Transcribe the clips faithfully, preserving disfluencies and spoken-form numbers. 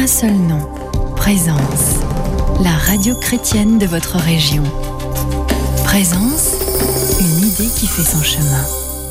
Un seul nom, Présence, la radio chrétienne de votre région. Présence, une idée qui fait son chemin.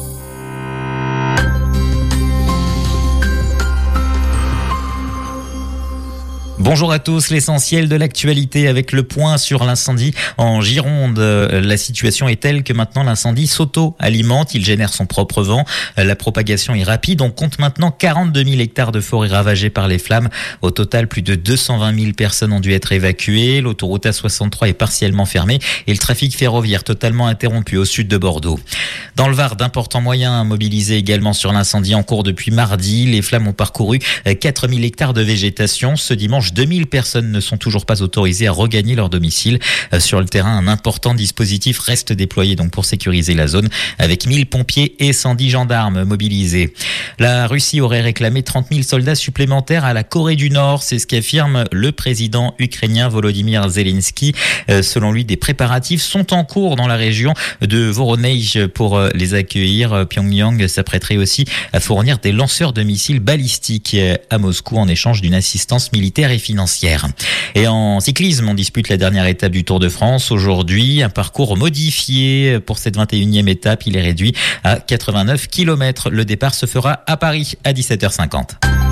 Bonjour à tous, l'essentiel de l'actualité avec le point sur l'incendie en Gironde. La situation est telle que maintenant l'incendie s'auto-alimente, il génère son propre vent. La propagation est rapide, on compte maintenant quarante-deux mille hectares de forêt ravagés par les flammes. Au total, plus de deux cent vingt mille personnes ont dû être évacuées. L'autoroute A soixante-trois est partiellement fermée et le trafic ferroviaire totalement interrompu au sud de Bordeaux. Dans le Var, d'importants moyens mobilisés également sur l'incendie en cours depuis mardi. Les flammes ont parcouru quatre mille hectares de végétation. Ce dimanche, deux mille personnes ne sont toujours pas autorisées à regagner leur domicile. Sur le terrain, un important dispositif reste déployé donc pour sécuriser la zone avec mille pompiers et cent dix gendarmes mobilisés. La Russie aurait réclamé trente mille soldats supplémentaires à la Corée du Nord. C'est ce qu'affirme le président ukrainien Volodymyr Zelensky. Selon lui, des préparatifs sont en cours dans la région de Voronezh pour les accueillir. Pyongyang s'apprêterait aussi à fournir des lanceurs de missiles balistiques à Moscou en échange d'une assistance militaire et financière. Et en cyclisme, on dispute la dernière étape du Tour de France. Aujourd'hui, un parcours modifié pour cette vingt et unième étape. Il est réduit à quatre-vingt-neuf kilomètres. Le départ se fera à Paris à dix-sept heures cinquante.